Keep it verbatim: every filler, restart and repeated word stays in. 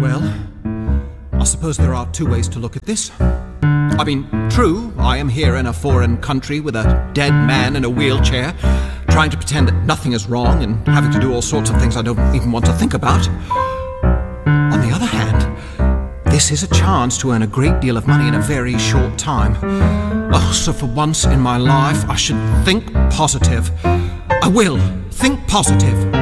Well, I suppose there are two ways to look at this. I mean, true, I am here in a foreign country with a dead man in a wheelchair, trying to pretend that nothing is wrong and having to do all sorts of things I don't even want to think about. On the other hand, this is a chance to earn a great deal of money in a very short time. Oh, so for once in my life, I should think positive. I will think positive.